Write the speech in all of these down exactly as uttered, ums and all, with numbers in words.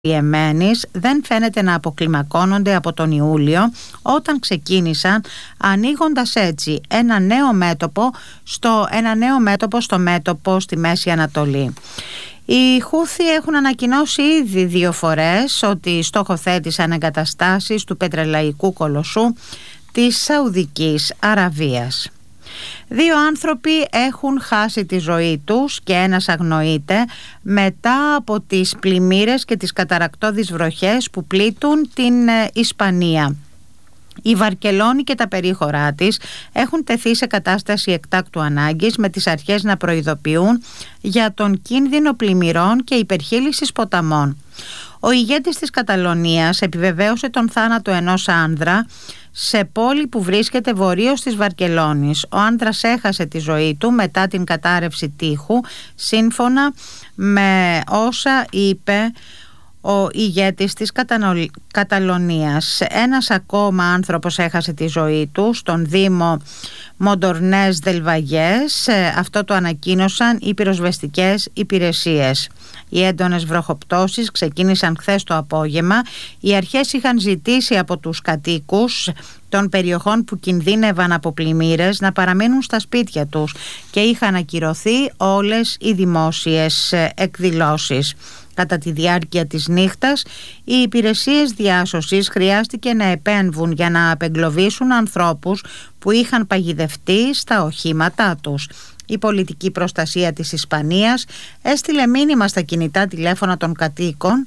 Ιεμένης δεν φαίνεται να αποκλιμακώνονται από τον Ιούλιο, όταν ξεκίνησαν, ανοίγοντας έτσι ένα νέο μέτωπο στο, ένα νέο μέτωπο στο μέτωπο στη Μέση Ανατολή. Οι Χούθι έχουν ανακοινώσει ήδη δύο φορές ότι στοχοθέτησαν εγκαταστάσεις του πετρελαϊκού κολοσσού της Σαουδικής Αραβίας. Δύο άνθρωποι έχουν χάσει τη ζωή τους και ένας αγνοείται μετά από τις πλημμύρες και τις καταρρακτώδεις βροχές που πλήττουν την Ισπανία. Η Βαρκελόνη και τα περίχωρά της έχουν τεθεί σε κατάσταση εκτάκτου ανάγκης, με τις αρχές να προειδοποιούν για τον κίνδυνο πλημμυρών και υπερχείλησης ποταμών. Ο ηγέτης της Καταλωνίας επιβεβαίωσε τον θάνατο ενός άνδρα σε πόλη που βρίσκεται βορείως της Βαρκελόνης. Ο άνδρας έχασε τη ζωή του μετά την κατάρρευση τείχου, σύμφωνα με όσα είπε ο ηγέτης της Καταλωνίας. Ένας ακόμα άνθρωπος έχασε τη ζωή του στον Δήμο Μοντορνές Δελβαγιές. Αυτό το ανακοίνωσαν οι πυροσβεστικές υπηρεσίες. Οι έντονες βροχοπτώσεις ξεκίνησαν χθες το απόγευμα. Οι αρχές είχαν ζητήσει από τους κατοίκους των περιοχών που κινδύνευαν από πλημμύρες να παραμείνουν στα σπίτια τους και είχαν ακυρωθεί όλες οι δημόσιες εκδηλώσεις. Κατά τη διάρκεια της νύχτας, οι υπηρεσίες διάσωσης χρειάστηκε να επέμβουν για να απεγκλωβίσουν ανθρώπους που είχαν παγιδευτεί στα οχήματά τους. Η πολιτική προστασία της Ισπανίας έστειλε μήνυμα στα κινητά τηλέφωνα των κατοίκων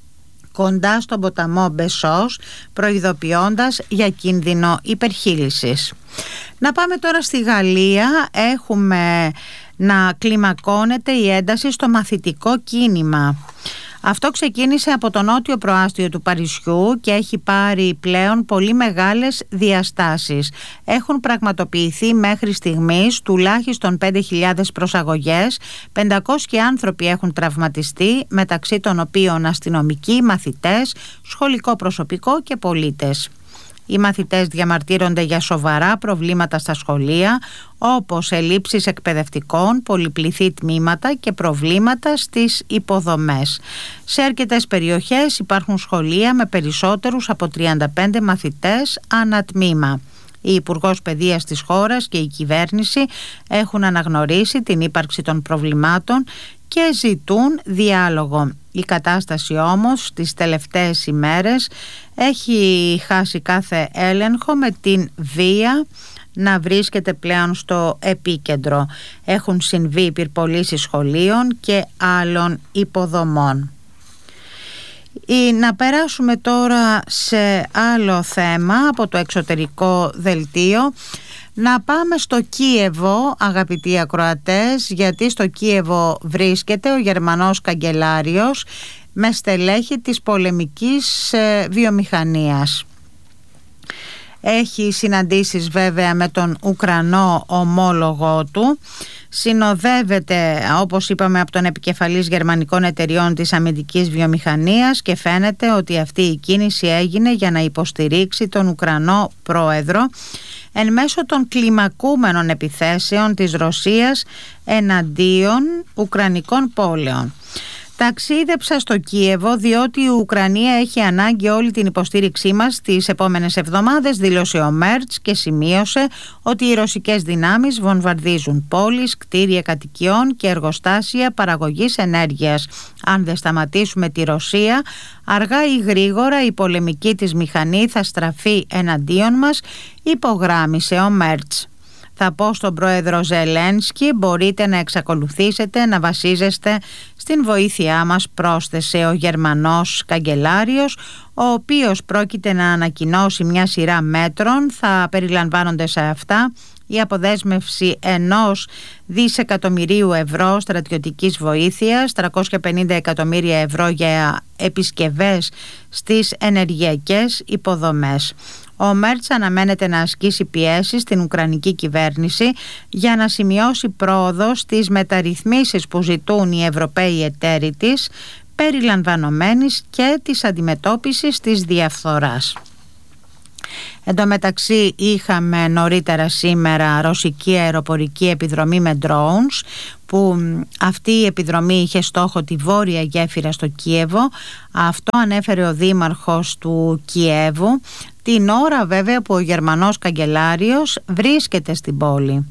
κοντά στον ποταμό Μπεσός, προειδοποιώντας για κίνδυνο υπερχείλησης. Να πάμε τώρα στη Γαλλία. Έχουμε να κλιμακώνεται η ένταση στο μαθητικό κίνημα. Αυτό ξεκίνησε από το νότιο προάστιο του Παρισιού και έχει πάρει πλέον πολύ μεγάλες διαστάσεις. Έχουν πραγματοποιηθεί μέχρι στιγμής τουλάχιστον πέντε χιλιάδες προσαγωγές, πεντακόσιοι άνθρωποι έχουν τραυματιστεί, μεταξύ των οποίων αστυνομικοί, μαθητές, σχολικό προσωπικό και πολίτες. Οι μαθητές διαμαρτύρονται για σοβαρά προβλήματα στα σχολεία, όπως ελλείψεις εκπαιδευτικών, πολυπληθή τμήματα και προβλήματα στις υποδομές. Σε αρκετές περιοχές υπάρχουν σχολεία με περισσότερους από τριάντα πέντε μαθητές ανά τμήμα. Η Υπουργός Παιδείας της χώρας και η κυβέρνηση έχουν αναγνωρίσει την ύπαρξη των προβλημάτων και ζητούν διάλογο. Η κατάσταση όμως τις τελευταίες ημέρες έχει χάσει κάθε έλεγχο, με την βία να βρίσκεται πλέον στο επίκεντρο. Έχουν συμβεί πυρπολίσεις σχολείων και άλλων υποδομών. Να περάσουμε τώρα σε άλλο θέμα από το εξωτερικό δελτίο. Να πάμε στο Κίεβο, αγαπητοί ακροατές, γιατί στο Κίεβο βρίσκεται ο Γερμανός καγκελάριος με στελέχη της πολεμικής ε, βιομηχανίας. Έχει συναντήσεις βέβαια με τον Ουκρανό ομόλογο του. Συνοδεύεται, όπως είπαμε, από τον επικεφαλής γερμανικών εταιριών της αμυντικής βιομηχανίας και φαίνεται ότι αυτή η κίνηση έγινε για να υποστηρίξει τον Ουκρανό πρόεδρο εν μέσω των κλιμακούμενων επιθέσεων της Ρωσίας εναντίον ουκρανικών πόλεων. Ταξίδεψα στο Κίεβο διότι η Ουκρανία έχει ανάγκη όλη την υποστήριξή μας τις επόμενες εβδομάδες, δήλωσε ο Μέρτς και σημείωσε ότι οι ρωσικές δυνάμεις βομβαρδίζουν πόλεις, κτίρια κατοικιών και εργοστάσια παραγωγής ενέργειας. Αν δεν σταματήσουμε τη Ρωσία, αργά ή γρήγορα η πολεμική της μηχανή θα στραφεί εναντίον μας, υπογράμμισε ο Μέρτς. Θα πω στον πρόεδρο Ζελένσκι, μπορείτε να εξακολουθήσετε να βασίζεστε στην βοήθειά μας, πρόσθεσε ο Γερμανός καγκελάριος, ο οποίος πρόκειται να ανακοινώσει μια σειρά μέτρων. Θα περιλαμβάνονται σε αυτά η αποδέσμευση ενός δισεκατομμυρίου ευρώ στρατιωτικής βοήθειας, τριακόσια πενήντα εκατομμύρια ευρώ για επισκευές στις ενεργειακές υποδομές. Ο Μέρτς αναμένεται να ασκήσει πιέσεις στην Ουκρανική κυβέρνηση για να σημειώσει πρόοδο στις μεταρρυθμίσεις που ζητούν οι Ευρωπαίοι εταίροι της, περιλαμβανομένης και της αντιμετώπισης της διαφθοράς. Εν τω μεταξύ είχαμε νωρίτερα σήμερα ρωσική αεροπορική επιδρομή με drones, που αυτή η επιδρομή είχε στόχο τη βόρεια γέφυρα στο Κίεβο. Αυτό ανέφερε ο δήμαρχος του Κιέβου, την ώρα βέβαια που ο Γερμανός καγκελάριος βρίσκεται στην πόλη.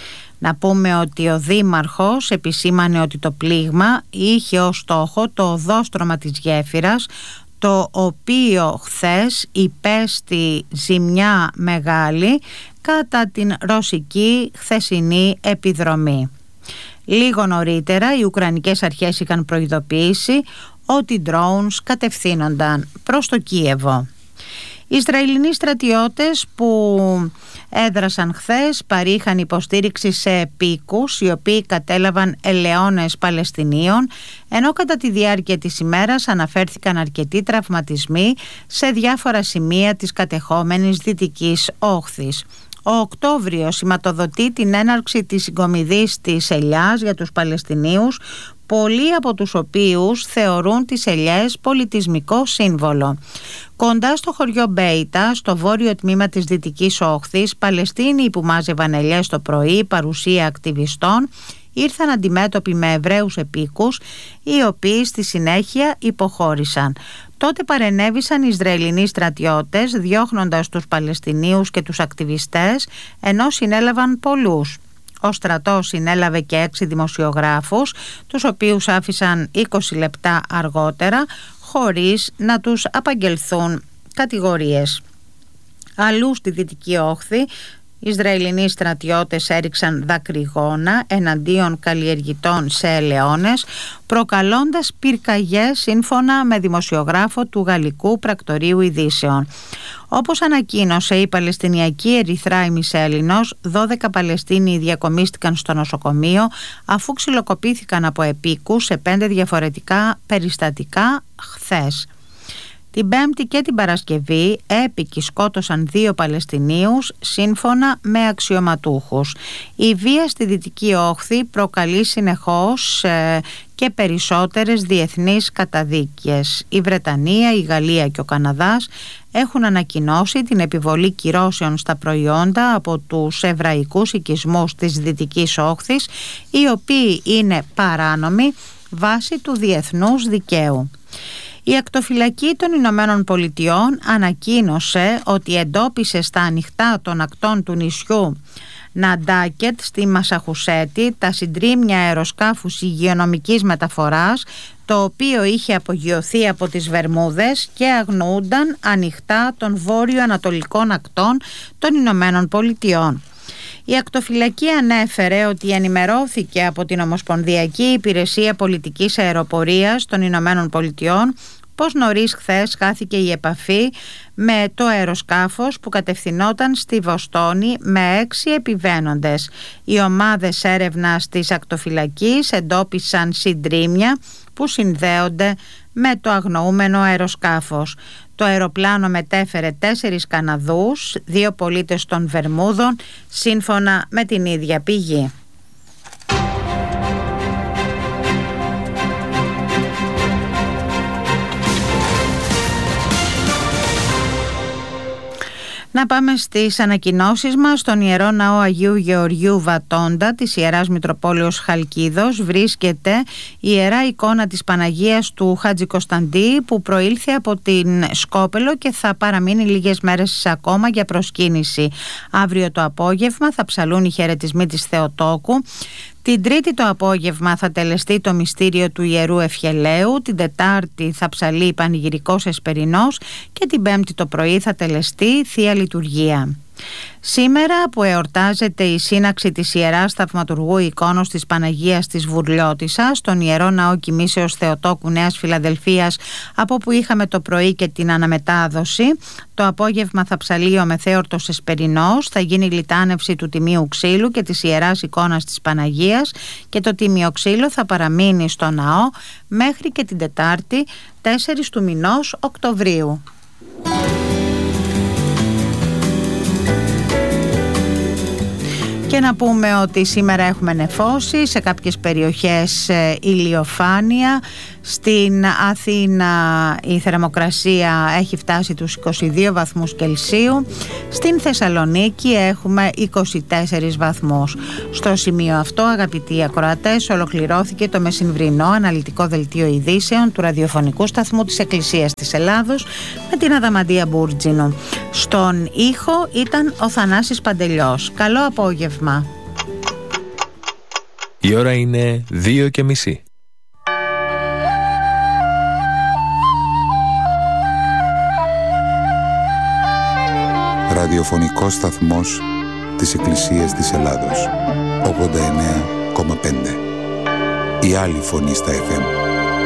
Να πούμε ότι ο δήμαρχος επισήμανε ότι το πλήγμα είχε ως στόχο το οδόστρωμα της γέφυρας, το οποίο χθες υπέστη ζημιά μεγάλη κατά την ρωσική χθεσινή επιδρομή. Λίγο νωρίτερα οι Ουκρανικές αρχές είχαν προειδοποιήσει ότι drones κατευθύνονταν προς το Κίεβο. Οι Ισραηλινοί στρατιώτες που έδρασαν χθες παρήχαν υποστήριξη σε επίκους οι οποίοι κατέλαβαν ελαιώνες Παλαιστινίων, ενώ κατά τη διάρκεια της ημέρας αναφέρθηκαν αρκετοί τραυματισμοί σε διάφορα σημεία της κατεχόμενης Δυτικής Όχθης. Ο Οκτώβριος σηματοδοτεί την έναρξη της συγκομιδής της ελιάς για τους Παλαιστινίους, πολλοί από τους οποίους θεωρούν τις ελιές πολιτισμικό σύμβολο. Κοντά στο χωριό Μπέιτα, στο βόρειο τμήμα της Δυτικής Όχθης, Παλαιστίνοι που μάζευαν ελιές το πρωί, παρουσία ακτιβιστών, ήρθαν αντιμέτωποι με Εβραίους επίκους, οι οποίοι στη συνέχεια υποχώρησαν. Τότε παρενέβησαν οι Ισραηλινοί στρατιώτες, διώχνοντας τους Παλαιστινίους και τους ακτιβιστές, ενώ συνέλαβαν πολλούς. Ο στρατός συνέλαβε και έξι δημοσιογράφους, τους οποίους άφησαν είκοσι λεπτά αργότερα, χωρίς να τους απαγγελθούν κατηγορίες. Αλλού στη Δυτική Όχθη, οι Ισραηλινοί στρατιώτες έριξαν δακρυγόνα εναντίον καλλιεργητών σε ελαιώνες, προκαλώντας πυρκαγιές σύμφωνα με δημοσιογράφο του Γαλλικού Πρακτορείου Ειδήσεων. Όπως ανακοίνωσε η Παλαιστινιακή Ερυθρά Ημισέλληνος, δώδεκα Παλαιστίνοι διακομίστηκαν στο νοσοκομείο αφού ξυλοκοπήθηκαν από επίκους σε πέντε διαφορετικά περιστατικά χθες. Την Πέμπτη και την Παρασκευή έπικοι σκότωσαν δύο Παλαιστινίους σύμφωνα με αξιωματούχους. Η βία στη Δυτική Όχθη προκαλεί συνεχώς ε, και περισσότερες διεθνείς καταδίκες. Η Βρετανία, η Γαλλία και ο Καναδάς έχουν ανακοινώσει την επιβολή κυρώσεων στα προϊόντα από τους εβραϊκούς οικισμούς της Δυτικής Όχθης, οι οποίοι είναι παράνομοι βάσει του διεθνούς δικαίου. Η ακτοφυλακή των Ηνωμένων Πολιτειών ανακοίνωσε ότι εντόπισε στα ανοιχτά των ακτών του νησιού Ναντάκετ στη Μασαχουσέτη τα συντρίμμια αεροσκάφους υγειονομικής μεταφοράς, το οποίο είχε απογειωθεί από τις Βερμούδες και αγνοούνταν ανοιχτά των βόρειο-ανατολικών ακτών των Ηνωμένων Πολιτειών. Η ακτοφυλακή ανέφερε ότι ενημερώθηκε από την Ομοσπονδιακή Υπηρεσία Πολιτικής Αεροπορίας των Ηνωμένων Πολιτειών πως νωρίς χθες χάθηκε η επαφή με το αεροσκάφος που κατευθυνόταν στη Βοστόνη με έξι επιβαίνοντες. Οι ομάδες έρευνας της ακτοφυλακής εντόπισαν συντρίμμια που συνδέονται με το αγνοούμενο αεροσκάφος. Το αεροπλάνο μετέφερε τέσσερις Καναδούς, δύο πολίτες των Βερμούδων, σύμφωνα με την ίδια πηγή. Να πάμε στις ανακοινώσεις μας. Στον Ιερό Ναό Αγίου Γεωργίου Βατόντα της Ιεράς Μητροπόλεως Χαλκίδος βρίσκεται η Ιερά εικόνα της Παναγίας του Χάτζη Κωνσταντή, που προήλθε από την Σκόπελο και θα παραμείνει λίγες μέρες ακόμα για προσκύνηση. Αύριο το απόγευμα θα ψαλούν οι χαιρετισμοί της Θεοτόκου. Την Τρίτη το απόγευμα θα τελεστεί το μυστήριο του Ιερού Ευχελαίου, την Τετάρτη θα ψαλεί Πανηγυρικός Εσπερινός και την Πέμπτη το πρωί θα τελεστεί Θεία Λειτουργία. Σήμερα που εορτάζεται η σύναξη της Ιεράς Θαυματουργού Εικόνος της Παναγίας της Βουρλιώτισσας στον Ιερό Ναό Κοιμήσεως Θεοτόκου Νέας Φιλαδελφίας, από όπου είχαμε το πρωί και την αναμετάδοση, το απόγευμα θα ψαλεί ο Μεθέορτος Εσπερινός, θα γίνει η λιτάνευση του Τιμίου Ξύλου και της Ιεράς Εικόνας της Παναγίας και το Τίμιο Ξύλο θα παραμείνει στο ναό μέχρι και την Τετάρτη τέσσερις του μηνός Οκτωβρίου. Και να πούμε ότι σήμερα έχουμε νεφώσει, σε κάποιες περιοχές ε, ηλιοφάνεια, Στην Αθήνα η θερμοκρασία έχει φτάσει τους είκοσι δύο βαθμούς Κελσίου. Στην Θεσσαλονίκη έχουμε είκοσι τέσσερις βαθμούς. Στο σημείο αυτό, αγαπητοί ακροατές, ολοκληρώθηκε το μεσημβρινό αναλυτικό δελτίο ειδήσεων του ραδιοφωνικού σταθμού της Εκκλησίας της Ελλάδος με την Αδαμαντία Μπούρτζινου. Στον ήχο ήταν ο Θανάσης Παντελιός. Καλό απόγευμα. Η ώρα είναι δύο και μισή. Ραδιοφωνικός σταθμός της Εκκλησίας της Ελλάδος, ογδόντα εννέα κόμμα πέντε. Η άλλη φωνή στα εφ εμ.